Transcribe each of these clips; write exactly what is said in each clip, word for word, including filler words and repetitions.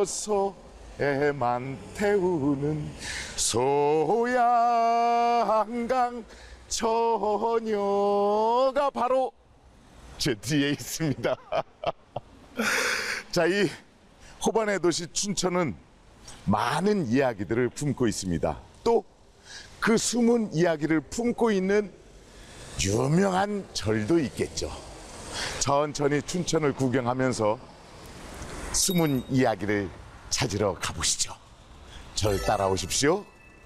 서서에만 태우는 소양강 처녀가 바로 제 뒤에 있습니다. 자, 이 호반의 도시 춘천은 많은 이야기들을 품고 있습니다. 또 그 숨은 이야기를 품고 있는 유명한 절도 있겠죠. 천천히 춘천을 구경하면서 숨은 이야기를 찾으러 가보시죠. 절 따라오십시오.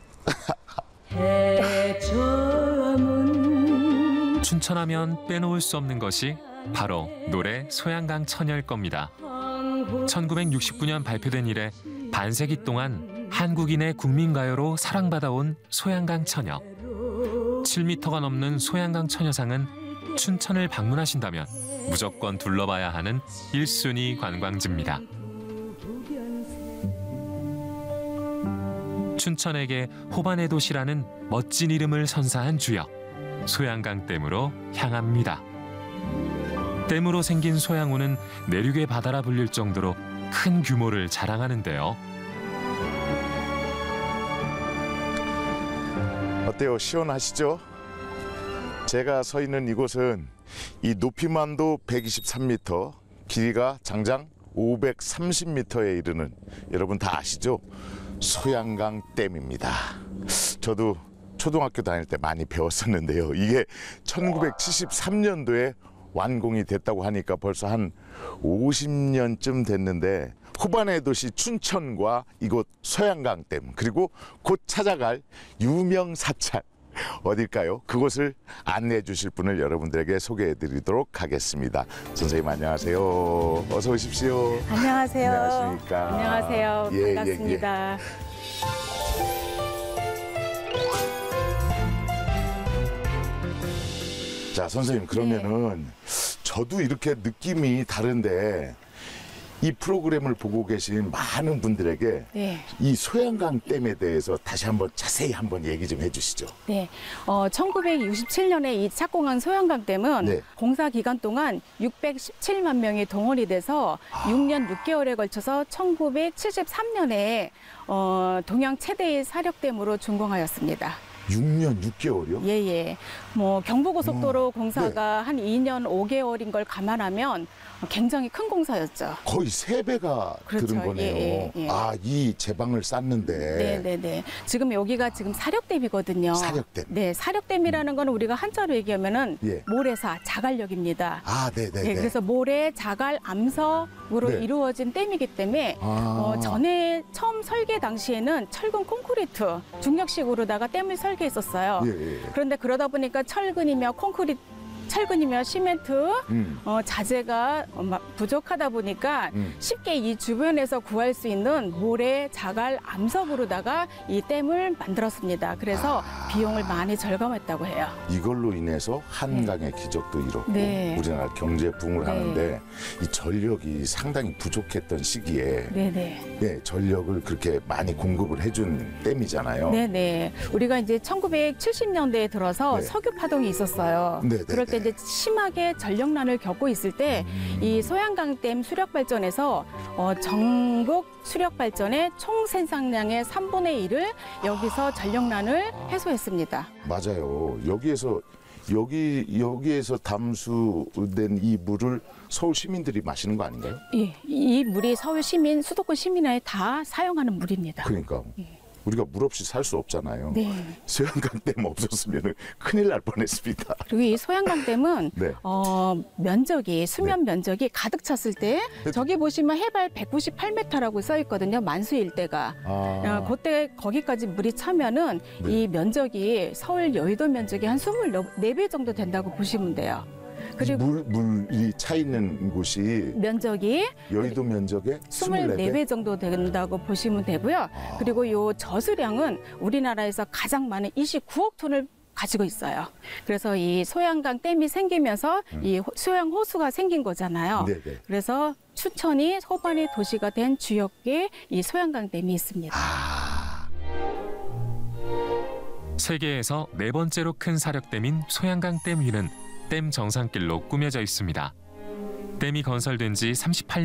춘천하면 빼놓을 수 없는 것이 바로 노래 소양강 처녀일 겁니다. 천구백육십구 년 발표된 이래 반세기 동안 한국인의 국민가요로 사랑받아온 소양강 처녀. 칠 미터가 넘는 소양강 처녀상은 춘천을 방문하신다면 무조건 둘러봐야 하는 일 순위 관광지입니다. 춘천에게 호반의 도시라는 멋진 이름을 선사한 주역, 소양강댐으로 향합니다. 댐으로 생긴 소양호는 내륙의 바다라 불릴 정도로 큰 규모를 자랑하는데요. 어때요? 시원하시죠? 제가 서 있는 이곳은 이 높이만도 백이십삼 미터, 길이가 장장 오백삼십 미터에 이르는, 여러분 다 아시죠? 소양강 댐입니다. 저도 초등학교 다닐 때 많이 배웠었는데요. 이게 천구백칠십삼 년도에 완공이 됐다고 하니까 벌써 한 오십 년쯤 됐는데, 호반의 도시 춘천과 이곳 소양강댐, 그리고 곧 찾아갈 유명 사찰 어딜까요? 그곳을 안내해 주실 분을 여러분들에게 소개해 드리도록 하겠습니다. 선생님 안녕하세요. 어서 오십시오. 안녕하세요. 안녕하십니까. 안녕하세요. 예, 반갑습니다. 예, 예. 자, 선생님 그러면은 네. 저도 이렇게 느낌이 다른데 이 프로그램을 보고 계신 많은 분들에게 네. 이 소양강 댐에 대해서 다시 한번 자세히 한번 얘기 좀 해주시죠. 네, 어, 천구백육십칠 년에 이 착공한 소양강 댐은 네. 공사 기간 동안 육백십칠만 명이 동원이 돼서 아. 육 년 육 개월에 걸쳐서 천구백칠십삼 년에 어, 동양 최대의 사력댐으로 준공하였습니다. 육 년 육 개월이요? 예예. 뭐 경부고속도로 어, 공사가 네. 한 이 년 오 개월인 걸 감안하면 굉장히 큰 공사였죠. 거의 세 배가 그렇죠. 들은 거네요. 예, 예, 예. 아, 이 제방을 쌓는데. 네네네. 지금 여기가 지금 사력댐이거든요. 사력댐. 네, 사력댐이라는 음. 거는 우리가 한자로 얘기하면은 예. 모래사, 자갈력입니다. 아, 네네. 네, 그래서 모래, 자갈, 암석으로 네. 이루어진 댐이기 때문에 아. 어, 전에 처음 설계 당시에는 철근 콘크리트 중력식으로다가 댐을 설계했었어요. 예, 예. 그런데 그러다 보니까 철근이며 콘크리트 철근이며 시멘트, 음. 어, 자재가 부족하다 보니까 음. 쉽게 이 주변에서 구할 수 있는 모래, 자갈, 암석으로다가 이 댐을 만들었습니다. 그래서 아. 비용을 많이 절감했다고 해요. 이걸로 인해서 한강의 네. 기적도 이뤘고 네. 우리나라 경제 부흥을 네. 하는데 이 전력이 상당히 부족했던 시기에 네네. 네, 전력을 그렇게 많이 공급을 해준 댐이잖아요. 네네. 우리가 이제 천구백칠십 년대에 들어서 네. 석유 파동이 있었어요. 네네. 그럴 때 이제 심하게 전력난을 겪고 있을 때 이 소양강댐 수력 발전에서 어, 전국 수력 발전의 총 생산량의 삼분의 일을 여기서 전력난을 해소했습니다. 맞아요. 여기에서 여기 여기에서 담수된 이 물을 서울 시민들이 마시는 거 아닌가요? 예, 이 물이 서울 시민, 수도권 시민에 다 사용하는 물입니다. 그러니까. 예. 우리가 물 없이 살 수 없잖아요. 네. 소양강댐 없었으면 큰일 날 뻔했습니다. 그리고 이 소양강댐은 네. 어, 면적이 수면 네. 면적이 가득 찼을 때 저기 보시면 해발 백구십팔 미터라고 써 있거든요. 만수 일대가. 아. 어, 그때 거기까지 물이 차면은 네. 이 면적이 서울 여의도 면적이 한 이십사 배 정도 된다고 보시면 돼요. 그리고 물, 물이 차 있는 곳이 면적이 여의도 면적의 이십사 배 정도 된다고 보시면 되고요. 아. 그리고 요 저수량은 우리나라에서 가장 많은 이십구억 톤을 가지고 있어요. 그래서 이 소양강 댐이 생기면서 음. 이 소양 호수가 생긴 거잖아요. 네네. 그래서 춘천이 호반의 도시가 된 주역에 이 소양강 댐이 있습니다. 아. 세계에서 네 번째로 큰 사력댐인 소양강 댐 위는 댐 정상길로 꾸며져 있습니다. 댐이 건설된 지 삼십팔 년